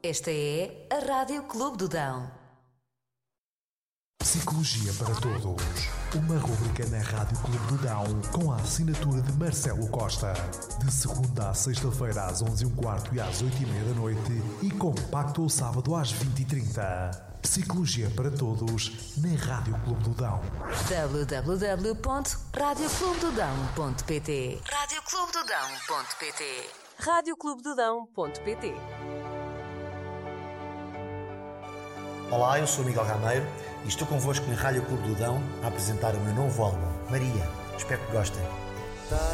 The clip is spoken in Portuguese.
Esta é a Rádio Clube do Dão. Psicologia para Todos. Uma rubrica na Rádio Clube do Dão com a assinatura de Marcelo Costa. De segunda à sexta-feira às 11h15 e às 8h30 da noite e compacto ao sábado às 20h30. Psicologia para Todos na Rádio Clube do Dão. www.radioclubedodão.pt radioclubedodão.pt radioclubedodão.pt. Olá, eu sou o Miguel Gameiro e estou convosco na Rádio Clube do Dão a apresentar o meu novo álbum, Maria. Espero que gostem.